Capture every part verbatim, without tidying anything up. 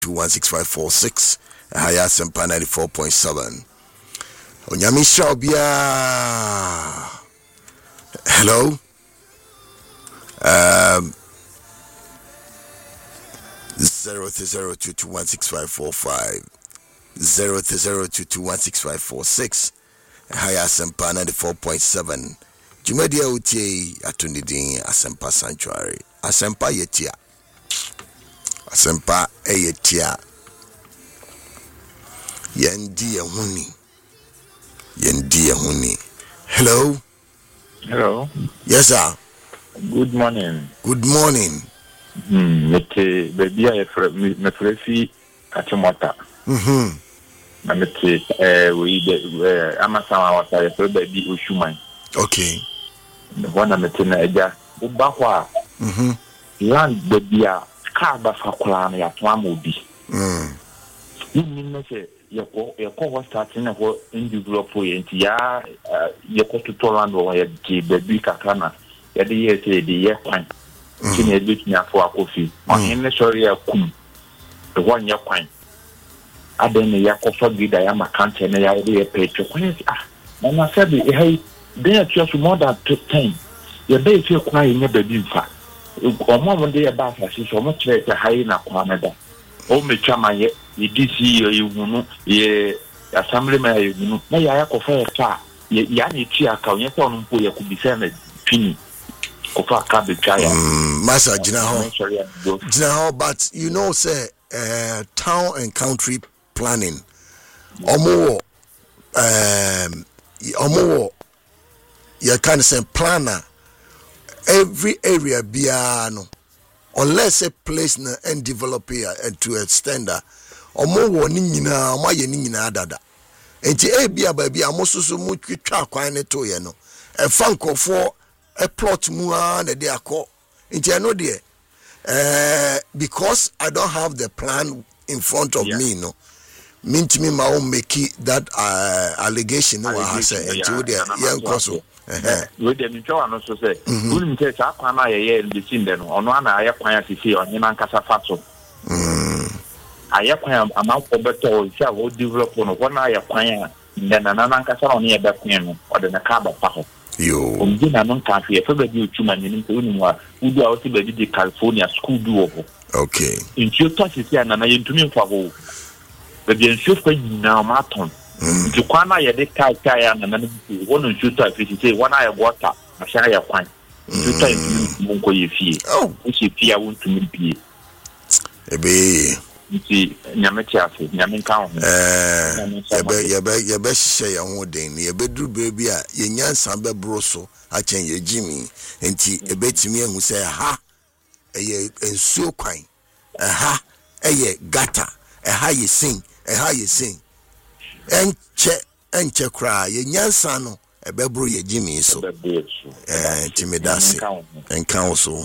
two one six five four six. Haya Sempa ninety-four point seven. Onyami Shabia. Hello. Um zero zero two two one six five four five zero zero two two one six five four six. Haya Sempa ninety-four point seven. Jumedia utie atunidin Asempa Sanctuary. Asempa yetia. Asempa eyetia. Yendi ehuni. Yendi ehuni. Hello. Hello. Yes, sir. Good morning. Good morning. Hmm. Mete baby I me frefi atimota. Mhm. Na mete eh we de amasa wata ye baby oshuman. Okay. The one mete na eja uba kwa. Mhm. Land baby a car ba fa kola na ya to amobi. Mm. Ni me se ye ko ye ko wa starting na ko in develop ye nti ya ye ko to land wo ye di baby kakana. Ya de ye se de ye kwan. Kini edit nya for akofi. Ma hen sorry ya kum. The one ya kwan. Aden ya ko fa gida ya makante na ya de ye pecho. Kwan ah. Na na sabi e hey dey just more than ten. Ya be fi kwan ye baby mfa. Omo mo de ya ba fa si so mo kire te hai na kwa na da. O me chama ye ye D C ye hunu ye assemblyman ye hunu. Na ya ya ko fa fa ye ya ni ti aka onye ko no mpo ye ku bi se na pini. Mm, Master Jinaho, Jinaho, but you know, say, uh, town and country planning, omo, um, omo, you can say planner, every area biano, unless a place na and develop here and to extend that, omo ningina, omo ye ningina dada. Enti e bia ba bia mososo mu twitwa kwan ne to ye no, e fankofo a plot mu a na de akọ nti eno de eh because I don't have the plan in front of yeah. me no mean to me my own make that uh, allegation no ha say nti wo de ye nkoso eh we de mi twa no so say we mi say sa kwan na ye ye de sin de no ono na aye kwan asisi onye na nkasa fato mm aye kwan amafo beto isi a wo develop no wona aye kwan na na na nkasa no ye be kwan no o de na ka ba fa ho yo omji na non ka fi e fa ba di otuma ni nti woni mu a udu a o ti ba di California school du ho okay nti o to sisi na na ye ntumi mfa ho ba di nsu fa nyina ma ton nti kwa na ye de kai kai na na nti wonu nsu to afi sisi wona ye water ma sha ye kwan nti to ntumi mo ko ye fie oh o se fie a wontumi pie ebe nti nyame tiafe nyame nka ho eh yebe yebe yebe hye ya ho den ye beduru bebi a ye nyansa be broso a chen ye jimi nti ebetimi ahu se ha eye ensuo kwan ha eye gata ha ye sin ha ye sin enche enche kra ye nyansa no ebebro ye jimi so eh timidase enka ho so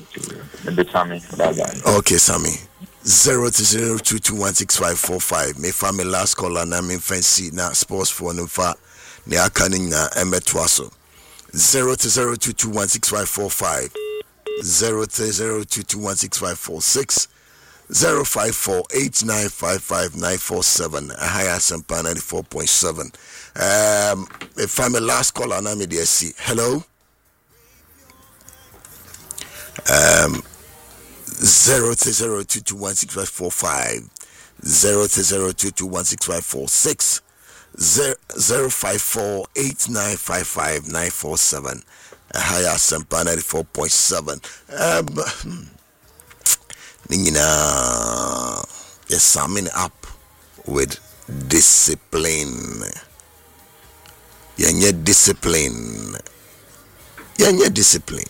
okay Sammy zero zero two two one six five four five. Me family last caller na me fancy na sports phone nfa ne aka na emetwaso zero zero two two one six five four five zero zero two two one six five four six zero five four eight nine five five nine four seven. A higher Sempa ninety-four point seven. Um, me family last caller na me dey see. Hello. Um. Zero zero two two one six five four five zero zero two two one six five four six zero zero five four eight nine five five nine four seven. A higher Sempa ninety-four point seven. Um, Nina, yes, summing up with discipline. Yenye discipline. Yenye discipline.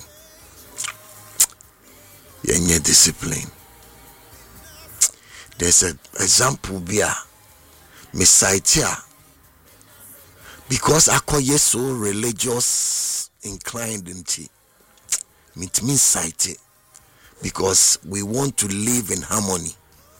Yenye discipline. There's an example here. Me cite here. Because I call you so religious inclined into it means cite it. Because we want to live in harmony.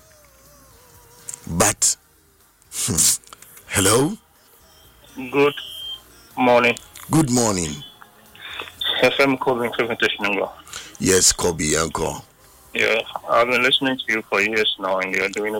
But hmm, hello? Good morning. Good morning. F M calling presentation. Yes, Kobe, uncle. Yeah, I've been listening to you for years now, and you're doing a